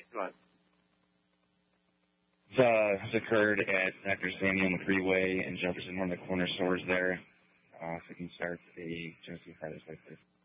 Right. This occurred at Dr. Sammy on the freeway in Jefferson, one of the corner stores there. So you can start a Genesee Fridays right there.